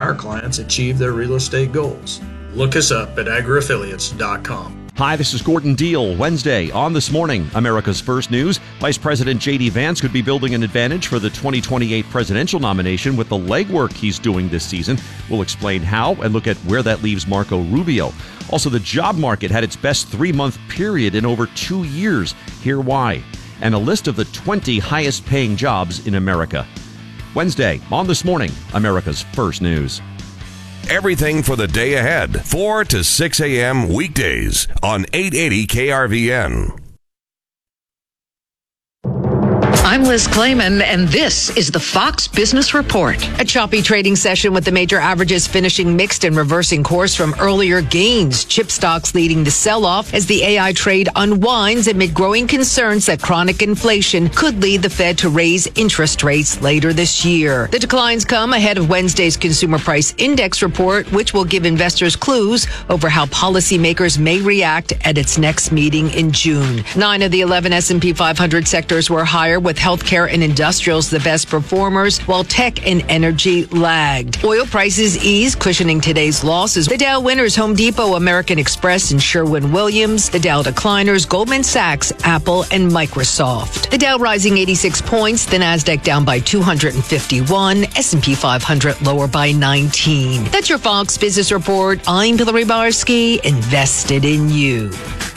our clients achieve their real estate goals. Look us up at agriaffiliates.com. Hi, this is Gordon Deal. Wednesday on This Morning, America's First News. Vice President J.D. Vance could be building an advantage for the 2028 presidential nomination with the legwork he's doing this season. We'll explain how and look at where that leaves Marco Rubio. Also, the job market had its best 3-month period in over 2 years. Hear why. And a list of the 20 highest paying jobs in America. Wednesday on This Morning, America's First News. Everything for the day ahead, 4 to 6 a.m. weekdays on 880 KRVN. I'm Liz Clayman, and this is the Fox Business Report. A choppy trading session with the major averages finishing mixed and reversing course from earlier gains. Chip stocks leading the sell-off as the AI trade unwinds amid growing concerns that chronic inflation could lead the Fed to raise interest rates later this year. The declines come ahead of Wednesday's Consumer Price Index report, which will give investors clues over how policymakers may react at its next meeting in June. 9 of the 11 S&P 500 sectors were higher, with healthcare and industrials the best performers, while tech and energy lagged. Oil prices eased, cushioning today's losses. The Dow winners: Home Depot, American Express, and Sherwin-Williams. The Dow decliners: Goldman Sachs, Apple, and Microsoft. The Dow rising 86 points, the Nasdaq down by 251, S&P 500 lower by 19. That's your Fox Business Report. I'm Hillary Barsky, invested in you.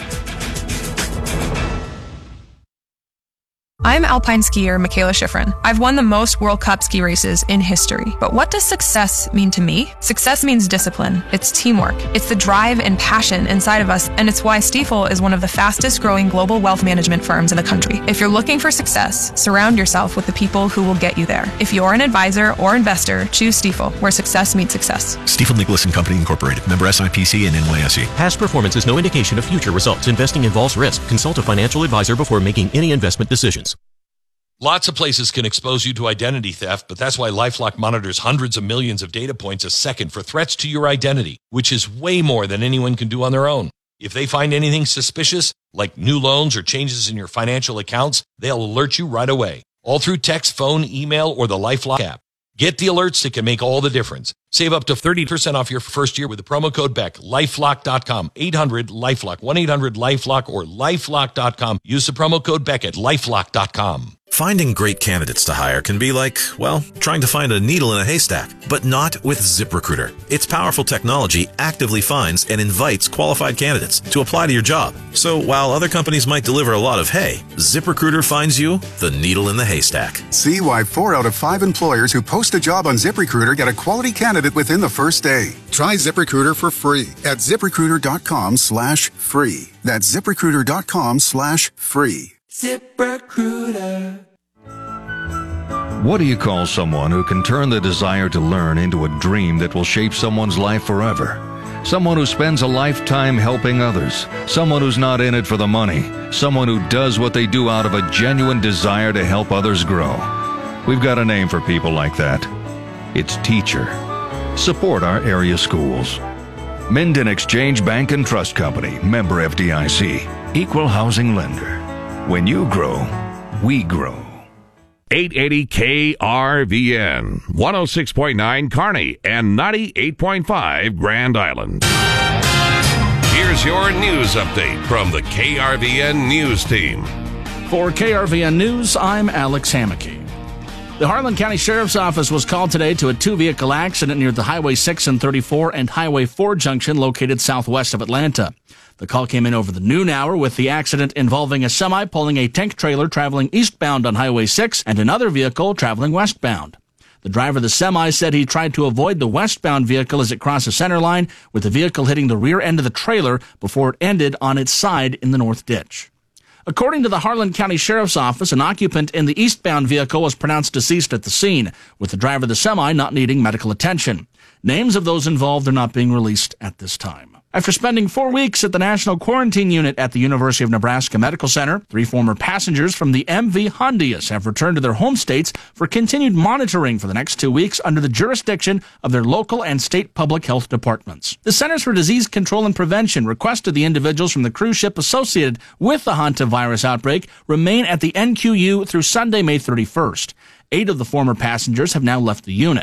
I'm alpine skier Michaela Schifrin. I've won the most World Cup ski races in history. But what does success mean to me? Success means discipline. It's teamwork. It's the drive and passion inside of us, and it's why Stifel is one of the fastest growing global wealth management firms in the country. If you're looking for success, surround yourself with the people who will get you there. If you're an advisor or investor, choose Stifel, where success meets success. Stifel Nicholas and Company Incorporated. Member SIPC and NYSE. Past performance is no indication of future results. Investing involves risk. Consult a financial advisor before making any investment decisions. Lots of places can expose you to identity theft, but that's why LifeLock monitors hundreds of millions of data points a second for threats to your identity, which is way more than anyone can do on their own. If they find anything suspicious, like new loans or changes in your financial accounts, they'll alert you right away, all through text, phone, email, or the LifeLock app. Get the alerts that can make all the difference. Save up to 30% off your first year with the promo code BECK. LifeLock.com, 800-LifeLock, 1-800-LifeLock, or LifeLock.com. Use the promo code BECK at LifeLock.com. Finding great candidates to hire can be like, well, trying to find a needle in a haystack, but not with ZipRecruiter. Its powerful technology actively finds and invites qualified candidates to apply to your job. So while other companies might deliver a lot of hay, ZipRecruiter finds you the needle in the haystack. See why 4 out of 5 employers who post a job on ZipRecruiter get a quality candidate within the first day. Try ZipRecruiter for free at ZipRecruiter.com/free. That's ZipRecruiter.com/free. ZipRecruiter. What do you call someone who can turn the desire to learn into a dream that will shape someone's life forever? Someone who spends a lifetime helping others. Someone who's not in it for the money. Someone who does what they do out of a genuine desire to help others grow. We've got a name for people like that. It's teacher. Support our area schools. Minden Exchange Bank and Trust Company, member FDIC, equal housing lender. When you grow, we grow. 880 KRVN, 106.9 Kearney, and 98.5 Grand Island. Here's your news update from the KRVN News Team. For KRVN News, I'm Alex Hammocky. The Harlan County Sheriff's Office was called today to a 2-vehicle accident near the Highway 6 and 34 and Highway 4 junction located southwest of Atlanta. The call came in over the noon hour with the accident involving a semi pulling a tank trailer traveling eastbound on Highway 6 and another vehicle traveling westbound. The driver of the semi said he tried to avoid the westbound vehicle as it crossed the center line, with the vehicle hitting the rear end of the trailer before it ended on its side in the north ditch. According to the Harlan County Sheriff's Office, an occupant in the eastbound vehicle was pronounced deceased at the scene, with the driver of the semi not needing medical attention. Names of those involved are not being released at this time. After spending 4 weeks at the National Quarantine Unit at the University of Nebraska Medical Center, 3 former passengers from the MV Hondius have returned to their home states for continued monitoring for the next 2 weeks under the jurisdiction of their local and state public health departments. The Centers for Disease Control and Prevention requested the individuals from the cruise ship associated with the hantavirus outbreak remain at the NQU through Sunday, May 31st. 8 of the former passengers have now left the unit.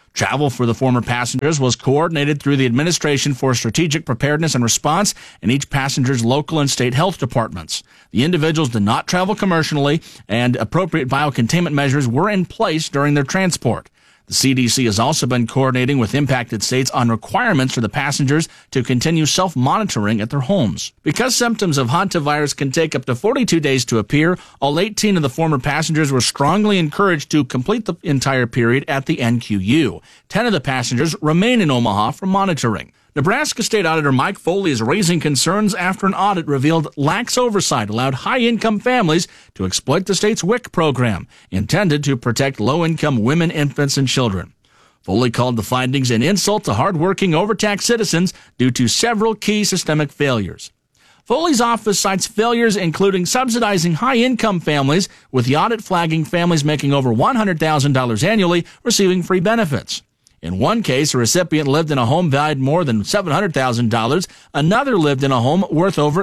Travel for the former passengers was coordinated through the Administration for Strategic Preparedness and Response and each passenger's local and state health departments. The individuals did not travel commercially, and appropriate biocontainment measures were in place during their transport. The CDC has also been coordinating with impacted states on requirements for the passengers to continue self-monitoring at their homes. Because symptoms of hantavirus can take up to 42 days to appear, all 18 of the former passengers were strongly encouraged to complete the entire period at the NQU. 10 of the passengers remain in Omaha for monitoring. Nebraska State Auditor Mike Foley is raising concerns after an audit revealed lax oversight allowed high-income families to exploit the state's WIC program, intended to protect low-income women, infants, and children. Foley called the findings an insult to hard-working, overtaxed citizens due to several key systemic failures. Foley's office cites failures including subsidizing high-income families, with the audit flagging families making over $100,000 annually receiving free benefits. In one case, a recipient lived in a home valued more than $700,000. Another lived in a home worth over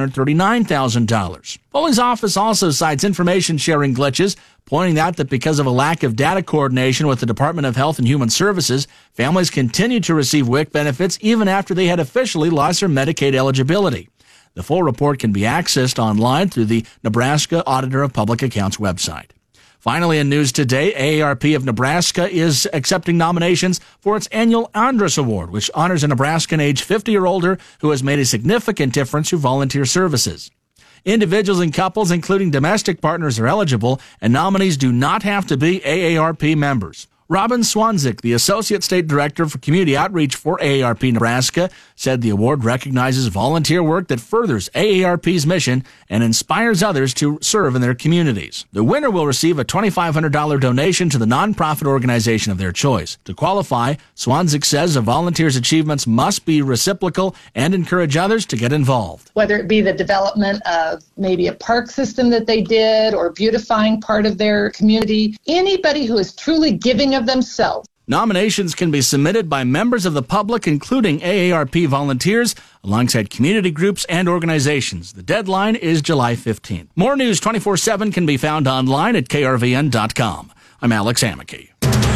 $539,000. Foley's office also cites information sharing glitches, pointing out that because of a lack of data coordination with the Department of Health and Human Services, families continued to receive WIC benefits even after they had officially lost their Medicaid eligibility. The full report can be accessed online through the Nebraska Auditor of Public Accounts website. Finally, in news today, AARP of Nebraska is accepting nominations for its annual Andrus Award, which honors a Nebraskan age 50 or older who has made a significant difference through volunteer services. Individuals and couples, including domestic partners, are eligible, and nominees do not have to be AARP members. Robin Swanzik, the Associate State Director for Community Outreach for AARP Nebraska, said the award recognizes volunteer work that furthers AARP's mission and inspires others to serve in their communities. The winner will receive a $2,500 donation to the nonprofit organization of their choice. To qualify, Swanzik says a volunteer's achievements must be reciprocal and encourage others to get involved. Whether it be the development of maybe a park system that they did or beautifying part of their community, anybody who is truly giving of themselves. Nominations can be submitted by members of the public, including AARP volunteers, alongside community groups and organizations. The deadline is July 15th. More news 24/7 can be found online at krvn.com. I'm Alex Hammaky.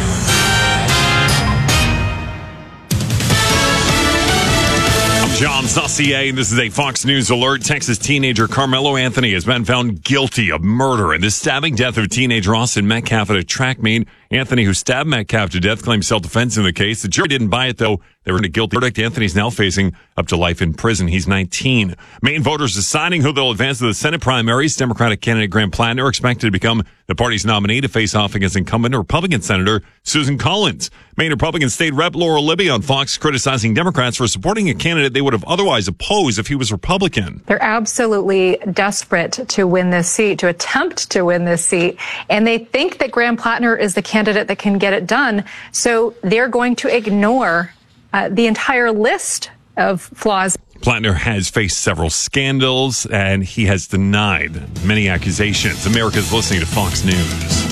John Saucier, and this is a Fox News alert. Texas teenager Carmelo Anthony has been found guilty of murder in the stabbing death of teenager Austin Metcalf at a track meet. Anthony, who stabbed Metcalf to death, claims self-defense in the case. The jury didn't buy it, though. They were in a guilty verdict. Anthony's now facing up to life in prison. He's 19. Maine voters deciding who they'll advance to the Senate primaries. Democratic candidate Graham Plattner expected to become the party's nominee to face off against incumbent Republican Senator Susan Collins. Maine Republican State Rep Laura Libby on Fox criticizing Democrats for supporting a candidate they would have otherwise opposed if he was Republican. They're absolutely desperate to win this seat, to attempt to win this seat, and they think that Graham Plattner is the candidate that can get it done, so they're going to ignore the entire list of flaws. Plattner has faced several scandals, and he has denied many accusations. America's listening to Fox News.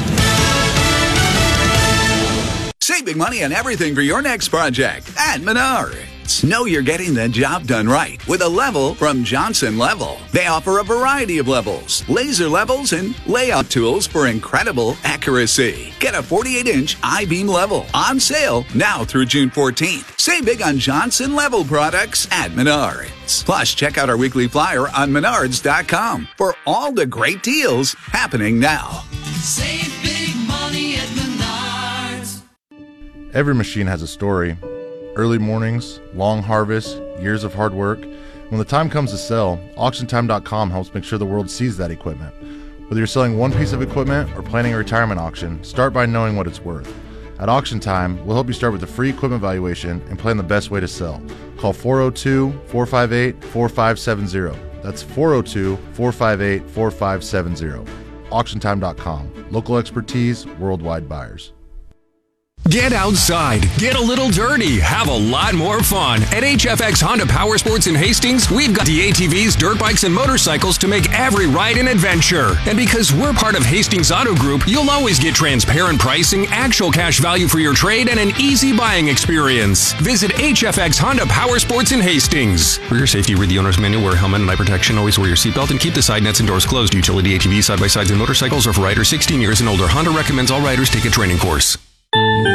Save big money on everything for your next project at Menards. Know you're getting the job done right with a level from Johnson Level. They offer a variety of levels, laser levels, and layout tools for incredible accuracy. Get a 48-inch I-beam level on sale now through June 14th. Save big on Johnson Level products at Menards. Plus, check out our weekly flyer on Menards.com for all the great deals happening now. Save big money at Menards. Every machine has a story. Early mornings, long harvests, years of hard work. When the time comes to sell, AuctionTime.com helps make sure the world sees that equipment. Whether you're selling one piece of equipment or planning a retirement auction, start by knowing what it's worth. At Auction Time, we'll help you start with a free equipment valuation and plan the best way to sell. Call 402-458-4570. That's 402-458-4570. AuctionTime.com. Local expertise, worldwide buyers. Get outside, get a little dirty, have a lot more fun. At HFX Honda Power Sports in Hastings, we've got the ATVs, dirt bikes, and motorcycles to make every ride an adventure. And because we're part of Hastings Auto Group, you'll always get transparent pricing, actual cash value for your trade, and an easy buying experience. Visit HFX Honda Power Sports in Hastings. For your safety, read the owner's manual, wear a helmet and eye protection, always wear your seatbelt, and keep the side nets and doors closed. Utility ATVs, side-by-sides, and motorcycles are for riders 16 years and older. Honda recommends all riders take a training course.